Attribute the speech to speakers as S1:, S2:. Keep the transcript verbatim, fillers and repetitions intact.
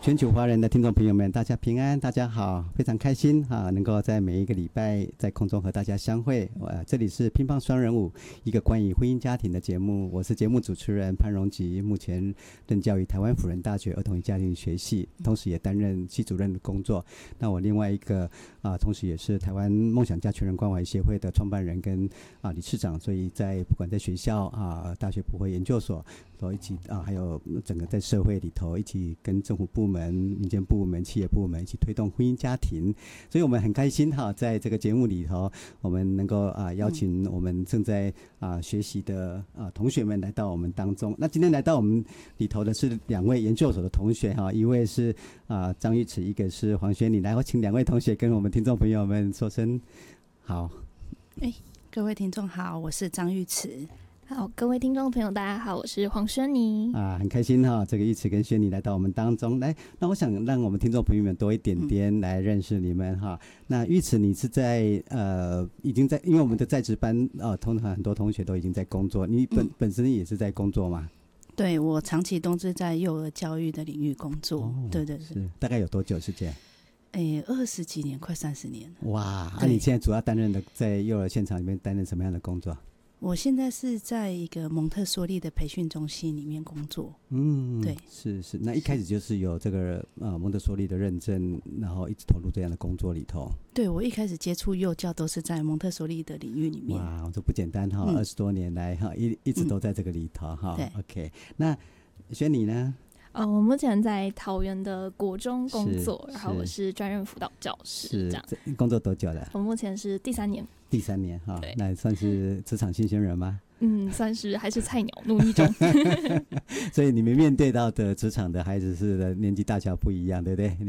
S1: 全球华人的听众朋友们，大家平安，大家好，非常开心啊，能够在每一个礼拜在空中和大家相会。呃，这里是乒乓双人舞，一个关于婚姻家庭的节目。我是节目主持人潘荣吉，目前任教于台湾辅仁大学儿童与家庭学系，同时也担任系主任的工作。那我另外一个啊，同时也是台湾梦想家全人关怀协会的创办人跟啊理事长，所以在不管在学校啊、大学普惠研究所。都一起啊，还有整个在社会里头一起跟政府部门、民间部门、企业部门一起推动婚姻家庭，所以我们很开心哈，在这个节目里头，我们能够啊邀请我们正在啊学习的啊同学们来到我们当中。那今天来到我们里头的是两位研究所的同学哈，一位是啊张玉慈，一个是黄轩妮。来，我请两位同学跟我们听众朋友们说声好。
S2: 哎，各位听众好，我是张玉慈。
S3: 好，各位听众朋友大家好，我是黄轩妮
S1: 啊，很开心哈，这个玉慈跟轩妮来到我们当中来。那我想让我们听众朋友们多一点点来认识你们哈、嗯。那玉慈你是在呃已经在，因为我们的在职班呃通常很多同学都已经在工作，你本、嗯、本身也是在工作吗？
S2: 对，我长期都是在幼儿教育的领域工作。哦、对对对，
S1: 是大概有多久时间？
S2: 诶，二十几年，快三十年了。
S1: 哇，那、啊、你现在主要担任的在幼儿现场里面担任什么样的工作？
S2: 我现在是在一个蒙特梭利的培训中心里面工作。嗯，对，
S1: 是是。那一开始就是有这个呃蒙特梭利的认证，然后一直投入这样的工作里头。
S2: 对，我一开始接触幼教都是在蒙特梭利的领域里面。
S1: 哇，这不简单哈，二、嗯、十多年来哈，一一直都在这个里头哈、嗯。对 ，OK。那轩妮呢？
S3: 呃，我目前在桃园的国中工作，然后我是专任辅导教师，这样。
S1: 工作多久了？
S3: 我目前是第三年。
S1: 第三年哈，那也算是职场新鲜人吗？
S3: 嗯，算是还是菜鸟，努力中。
S1: 所以你们面对到的职场的孩子是的年纪大小不一样，对不对？